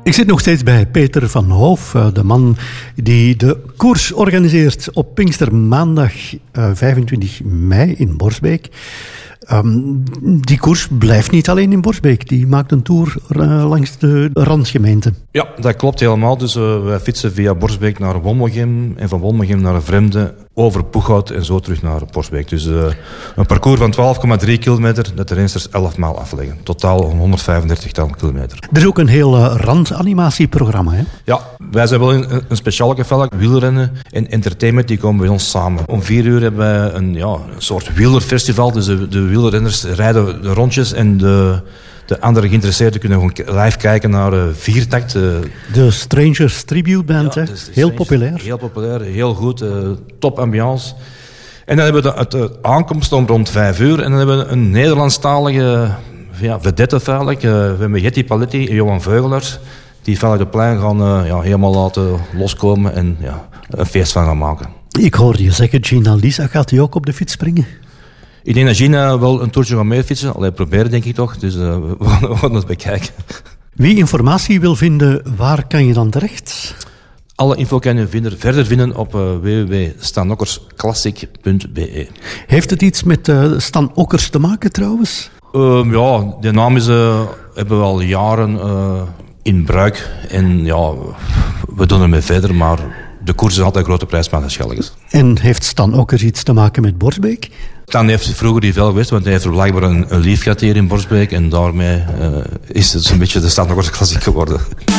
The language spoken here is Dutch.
Ik zit nog steeds bij Peter van Hoof, de man die de koers organiseert op Pinkstermaandag 25 mei in Borsbeek. Die koers blijft niet alleen in Borsbeek. Die maakt een tour langs de randgemeente. Ja, dat klopt helemaal. Dus wij fietsen via Borsbeek naar Wommelgem en van Wommelgem naar Vremde, over Poeghout en zo terug naar Borsbeek. Dus een parcours van 12,3 kilometer dat de rensters 11 maal afleggen. Totaal 135 kilometer. Er is ook een heel randanimatieprogramma, hè? Ja, wij zijn wel een speciaal geval. Wielrennen en entertainment die komen bij ons samen. Om 4 uur hebben wij een soort wielerfestival. Dus de wielrenners rijden de rondjes en de andere geïnteresseerden kunnen gewoon live kijken naar Viertakt. De Strangers Tribute Band, hè? Heel populair. Heel populair, heel goed, top ambiance. En dan hebben we de aankomst om rond 5 uur. En dan hebben we een Nederlandstalige vedette feitelijk. We hebben Jetty Paletti en Johan Veugelers. Die van de plein gaan helemaal laten loskomen en een feest van gaan maken. Ik hoorde je zeggen, Gina Lisa, gaat die ook op de fiets springen? Ik denk dat Gina wel een toertje gaat meefietsen. Allee, proberen denk ik toch. Dus we gaan het bekijken. Wie informatie wil vinden, waar kan je dan terecht? Alle info kan je verder vinden op www.stanokkersclassic.be. Heeft het iets met Stan Okkers te maken trouwens? De naam hebben we al jaren in bruik. En we doen ermee verder, maar de koers is altijd een grote prijs, maar dat is geldig. En heeft Stan Okkers iets te maken met Borsbeek? Stan heeft vroeger die veel geweest, want hij heeft er blijkbaar een lief gehad hier in Borsbeek. En daarmee is het een beetje de Stan Okkers klassiek geworden.